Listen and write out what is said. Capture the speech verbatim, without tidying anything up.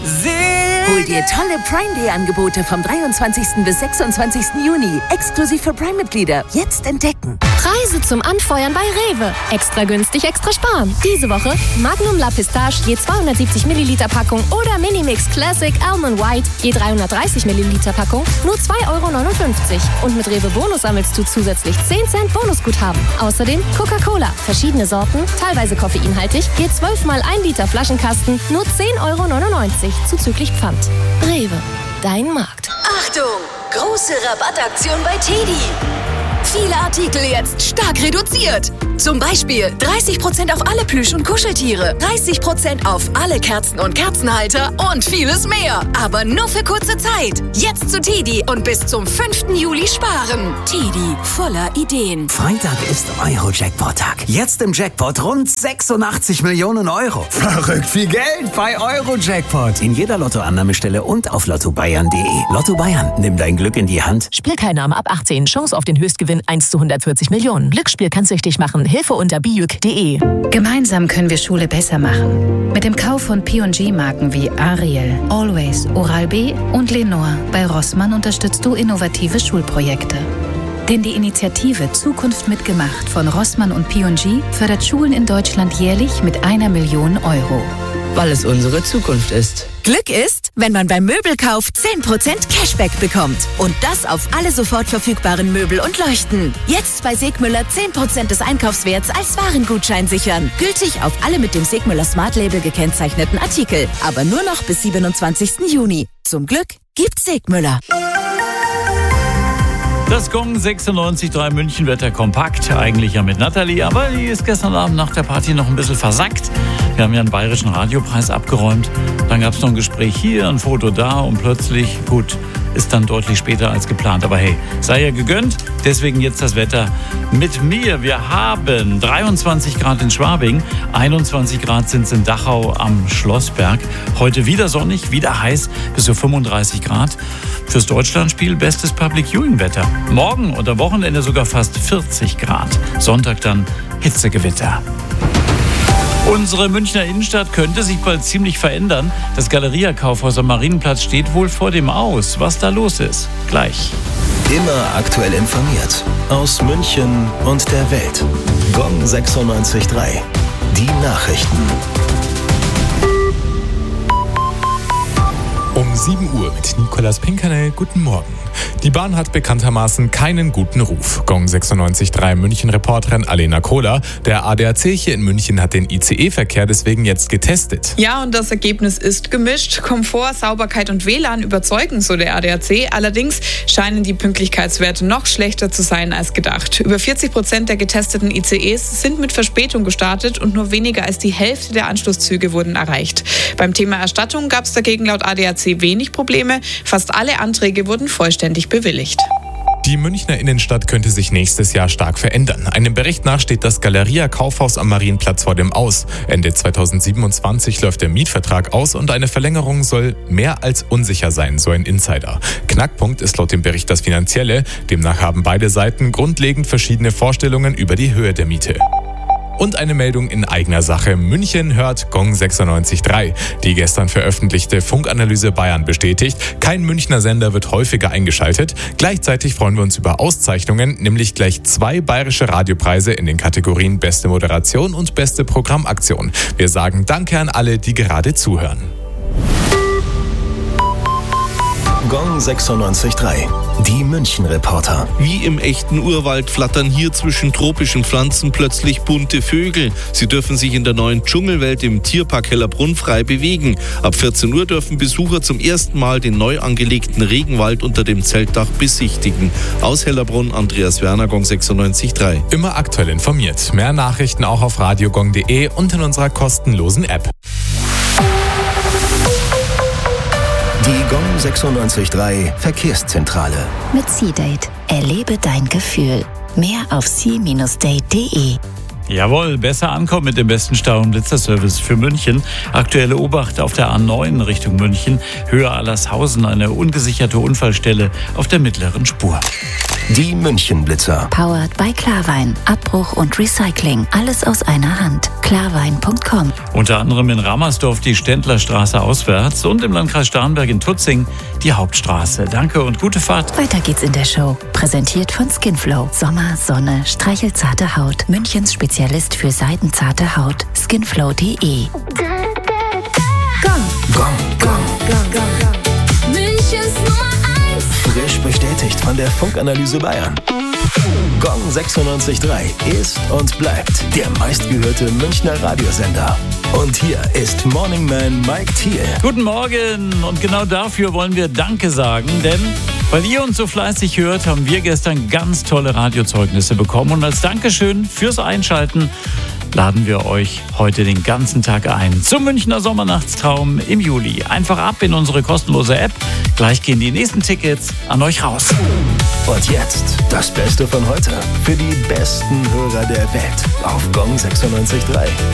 Hol dir tolle Prime Day Angebote vom dreiundzwanzigsten bis sechsundzwanzigsten Juni. Exklusiv für Prime-Mitglieder. Jetzt entdecken. Preise zum Anfeuern bei Rewe. Extra günstig, extra sparen. Diese Woche Magnum La Pistache je zweihundertsiebzig Milliliter Packung oder Minimix Classic Almond White je dreihundertdreißig Milliliter Packung nur zwei Euro neunundfünfzig. Und mit Rewe Bonus sammelst du zusätzlich zehn Cent Bonusguthaben. Außerdem Coca-Cola. Verschiedene Sorten, teilweise koffeinhaltig, je zwölf mal ein Liter Flaschenkasten nur zehn Euro neunundneunzig zuzüglich Pfand. Rewe, dein Markt. Achtung! Große Rabattaktion bei Teddy. Viele Artikel jetzt stark reduziert. Zum Beispiel dreißig Prozent auf alle Plüsch- und Kuscheltiere, dreißig Prozent auf alle Kerzen und Kerzenhalter und vieles mehr. Aber nur für kurze Zeit. Jetzt zu Teddy und bis zum fünften Juli sparen. Teddy, voller Ideen. Freitag ist Euro-Jackpot-Tag. Jetzt im Jackpot rund sechsundachtzig Millionen Euro. Verrückt viel Geld bei Euro-Jackpot. In jeder Lottoannahmestelle und auf lotto bayern punkt de. Lotto Bayern, nimm dein Glück in die Hand. Spielteilnahme ab achtzehn. Chance auf den Höchstgewinn eins zu hundertvierzig Millionen. Glücksspiel kann süchtig machen. Hilfe unter bijuk punkt de. Gemeinsam können wir Schule besser machen. Mit dem Kauf von P und G-Marken wie Ariel, Always, Oral-B und Lenore bei Rossmann unterstützt du innovative Schulprojekte. Denn die Initiative Zukunft mitgemacht von Rossmann und P und G fördert Schulen in Deutschland jährlich mit einer Million Euro. Weil es unsere Zukunft ist. Glück ist, wenn man beim Möbelkauf zehn Prozent Cashback bekommt. Und das auf alle sofort verfügbaren Möbel und Leuchten. Jetzt bei Segmüller zehn Prozent des Einkaufswerts als Warengutschein sichern. Gültig auf alle mit dem Segmüller Smart Label gekennzeichneten Artikel. Aber nur noch bis siebenundzwanzigsten Juni. Zum Glück gibt's Segmüller. Das Gong sechsundneunzig Komma drei München-Wetter kompakt, eigentlich ja mit Nathalie, aber die ist gestern Abend nach der Party noch ein bisschen versackt. Wir haben ja einen bayerischen Radiopreis abgeräumt, dann gab es noch ein Gespräch hier, ein Foto da und plötzlich, gut, ist dann deutlich später als geplant. Aber hey, sei ja gegönnt, deswegen jetzt das Wetter mit mir. Wir haben dreiundzwanzig Grad in Schwabing, einundzwanzig Grad sind es in Dachau am Schlossberg. Heute wieder sonnig, wieder heiß, bis zu fünfunddreißig Grad. Fürs Deutschlandspiel bestes Public Viewing Wetter. Morgen und am Wochenende sogar fast vierzig Grad. Sonntag dann Hitzegewitter. Unsere Münchner Innenstadt könnte sich bald ziemlich verändern. Das Galeria-Kaufhaus am Marienplatz steht wohl vor dem Aus. Was da los ist, gleich. Immer aktuell informiert. Aus München und der Welt. Gong sechsundneunzig Komma drei. Die Nachrichten. Um sieben Uhr mit Nikolaus Pinkernel. Guten Morgen. Die Bahn hat bekanntermaßen keinen guten Ruf. Gong sechsundneunzig Komma drei München-Reporterin Alena Kohler. Der A D A C hier in München hat den I C E-Verkehr deswegen jetzt getestet. Ja, und das Ergebnis ist gemischt. Komfort, Sauberkeit und W L A N überzeugen, so der A D A C. Allerdings scheinen die Pünktlichkeitswerte noch schlechter zu sein als gedacht. Über vierzig Prozent der getesteten I C Es sind mit Verspätung gestartet und nur weniger als die Hälfte der Anschlusszüge wurden erreicht. Beim Thema Erstattung gab es dagegen laut A D A C wenig Probleme. Fast alle Anträge wurden vollständig bewilligt. Die Münchner Innenstadt könnte sich nächstes Jahr stark verändern. Einem Bericht nach steht das Galeria-Kaufhaus am Marienplatz vor dem Aus. Ende zweitausendsiebenundzwanzig läuft der Mietvertrag aus und eine Verlängerung soll mehr als unsicher sein, so ein Insider. Knackpunkt ist laut dem Bericht das Finanzielle. Demnach haben beide Seiten grundlegend verschiedene Vorstellungen über die Höhe der Miete. Und eine Meldung in eigener Sache. München hört Gong sechsundneunzig Komma drei. Die gestern veröffentlichte Funkanalyse Bayern bestätigt, kein Münchner Sender wird häufiger eingeschaltet. Gleichzeitig freuen wir uns über Auszeichnungen, nämlich gleich zwei bayerische Radiopreise in den Kategorien Beste Moderation und Beste Programmaktion. Wir sagen Danke an alle, die gerade zuhören. Gong sechsundneunzig Komma drei. Die München-Reporter. Wie im echten Urwald flattern hier zwischen tropischen Pflanzen plötzlich bunte Vögel. Sie dürfen sich in der neuen Dschungelwelt im Tierpark Hellerbrunn frei bewegen. Ab vierzehn Uhr dürfen Besucher zum ersten Mal den neu angelegten Regenwald unter dem Zeltdach besichtigen. Aus Hellerbrunn, Andreas Werner, Gong sechsundneunzig Komma drei. Immer aktuell informiert. Mehr Nachrichten auch auf radiogong punkt de und in unserer kostenlosen App. Die Gong sechsundneunzig Komma drei Verkehrszentrale. Mit C-Date. Erlebe dein Gefühl. Mehr auf c Bindestrich date punkt de. Jawohl, besser ankommen mit dem besten Stau- und Blitzerservice für München. Aktuelle Obacht auf der A neun Richtung München. Höhe Allershausen, eine ungesicherte Unfallstelle auf der mittleren Spur. Die München-Blitzer. Powered by Klarwein. Abbruch und Recycling. Alles aus einer Hand. klarwein punkt com. Unter anderem in Ramersdorf die Ständlerstraße auswärts und im Landkreis Starnberg in Tutzing die Hauptstraße. Danke und gute Fahrt. Weiter geht's in der Show. Präsentiert von Skinflow. Sommer, Sonne, streichelzarte Haut. Münchens Spezialist für seidenzarte Haut. skinflow punkt de. Gong. Gong. Gong. Gong, gong, gong. Münchens Nummer eins. Frisch bestätigt von der Funkanalyse Bayern. Gong sechsundneunzig Komma drei ist und bleibt der meistgehörte Münchner Radiosender. Und hier ist Morning Man Mike Thiel. Guten Morgen und genau dafür wollen wir Danke sagen, denn weil ihr uns so fleißig hört, haben wir gestern ganz tolle Radiozeugnisse bekommen und als Dankeschön fürs Einschalten laden wir euch heute den ganzen Tag ein zum Münchner Sommernachtstraum im Juli. Einfach ab in unsere kostenlose App. Gleich gehen die nächsten Tickets an euch raus. Und jetzt das Beste von heute für die besten Hörer der Welt auf Gong sechsundneunzig Komma drei.